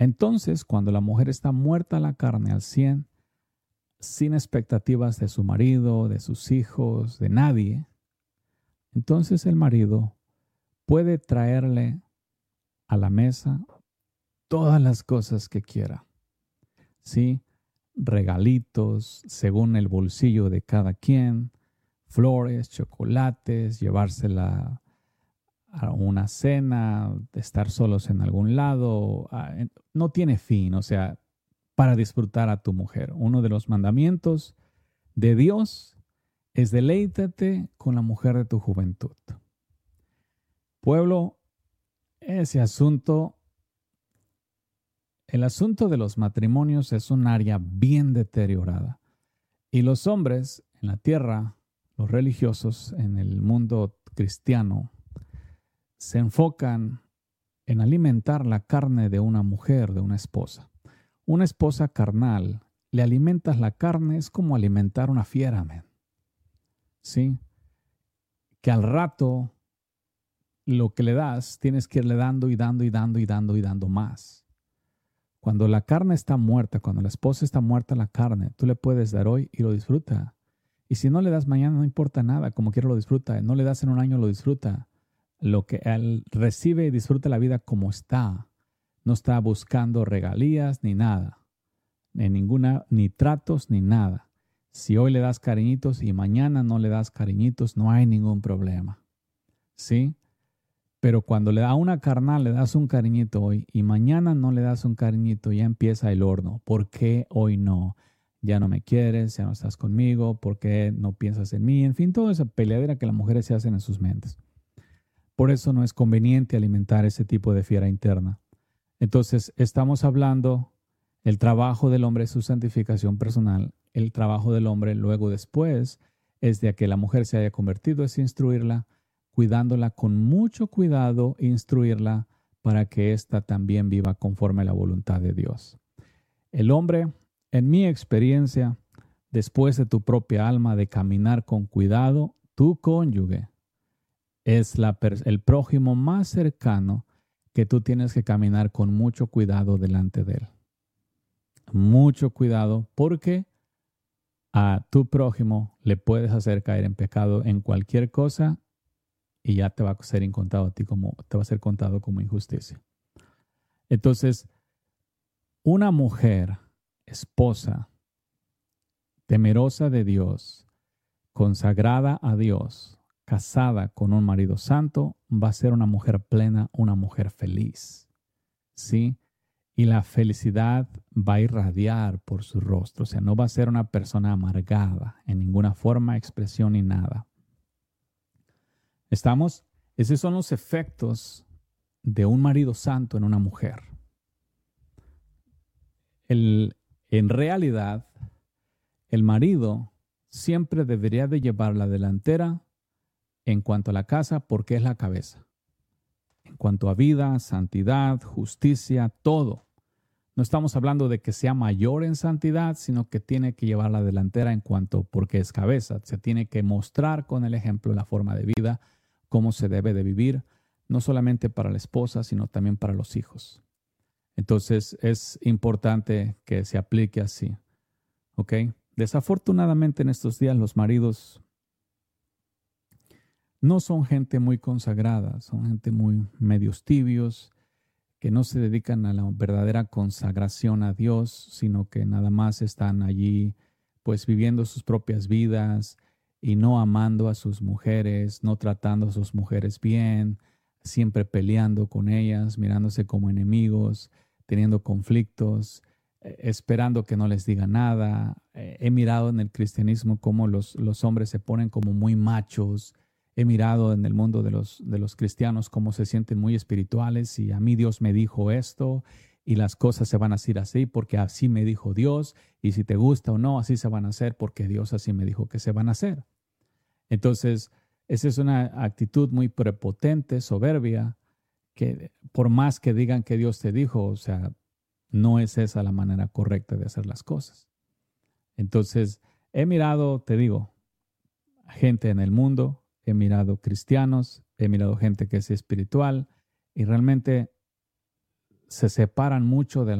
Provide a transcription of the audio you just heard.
Entonces, cuando la mujer está muerta a la carne al 100, sin expectativas de su marido, de sus hijos, de nadie, entonces el marido puede traerle a la mesa todas las cosas que quiera, ¿sí? Regalitos según el bolsillo de cada quien, flores, chocolates, llevársela a una cena, estar solos en algún lado, no tiene fin, o sea, para disfrutar a tu mujer. Uno de los mandamientos de Dios es deleítate con la mujer de tu juventud. Pueblo, ese asunto, el asunto de los matrimonios es un área bien deteriorada. Y los hombres en la tierra, los religiosos en el mundo cristiano, se enfocan en alimentar la carne de una mujer, de una esposa. Una esposa carnal, le alimentas la carne, es como alimentar una fiera, man. ¿Sí? Que al rato lo que le das, tienes que irle dando y dando y dando y dando y dando más. Cuando la carne está muerta, cuando la esposa está muerta la carne, tú le puedes dar hoy y lo disfruta. Y si no le das mañana, no importa nada, como quiera lo disfruta. No le das en un año, lo disfruta. Lo que él recibe y disfruta la vida como está. No está buscando regalías ni nada. Ni tratos ni nada. Si hoy le das cariñitos y mañana no le das cariñitos, no hay ningún problema. ¿Sí? Pero cuando le da una carnal, le das un cariñito hoy y mañana no le das un cariñito, ya empieza el horno. ¿Por qué hoy no? Ya no me quieres, ya no estás conmigo, ¿por qué no piensas en mí? En fin, toda esa peleadera que las mujeres se hacen en sus mentes. Por eso no es conveniente alimentar ese tipo de fiera interna. Entonces, estamos hablando el trabajo del hombre es su santificación personal. El trabajo del hombre luego después es de que la mujer se haya convertido, es instruirla, cuidándola con mucho cuidado, instruirla para que ésta también viva conforme a la voluntad de Dios. El hombre, en mi experiencia, después de tu propia alma de caminar con cuidado, tu cónyuge es el prójimo más cercano que tú tienes que caminar con mucho cuidado delante de él. Mucho cuidado porque a tu prójimo le puedes hacer caer en pecado en cualquier cosa y ya te va a ser contado a ti te va a ser contado como injusticia. Entonces, una mujer, esposa, temerosa de Dios, consagrada a Dios, casada con un marido santo, va a ser una mujer plena, una mujer feliz. ¿Sí? Y la felicidad va a irradiar por su rostro. O sea, no va a ser una persona amargada en ninguna forma, expresión ni nada. ¿Estamos? Esos son los efectos de un marido santo en una mujer. En realidad, el marido siempre debería de llevar la delantera en cuanto a la casa porque es la cabeza. En cuanto a vida, santidad, justicia, todo. No estamos hablando de que sea mayor en santidad, sino que tiene que llevar la delantera en cuanto porque es cabeza. Se tiene que mostrar con el ejemplo la forma de vida, cómo se debe de vivir, no solamente para la esposa, sino también para los hijos. Entonces es importante que se aplique así. ¿Ok? Desafortunadamente en estos días los maridos no son gente muy consagrada, son gente muy medios tibios, que no se dedican a la verdadera consagración a Dios, sino que nada más están allí pues viviendo sus propias vidas y no amando a sus mujeres, no tratando a sus mujeres bien, siempre peleando con ellas, mirándose como enemigos, teniendo conflictos, esperando que no les diga nada. He mirado en el cristianismo cómo los hombres se ponen como muy machos. He mirado en el mundo de los cristianos cómo se sienten muy espirituales y a mí Dios me dijo esto y las cosas se van a hacer así porque así me dijo Dios y si te gusta o no, así se van a hacer porque Dios así me dijo que se van a hacer. Entonces, esa es una actitud muy prepotente, soberbia, que por más que digan que Dios te dijo, o sea, no es esa la manera correcta de hacer las cosas. Entonces, he mirado, te digo, gente en el mundo, he mirado cristianos, he mirado gente que es espiritual y realmente se separan mucho de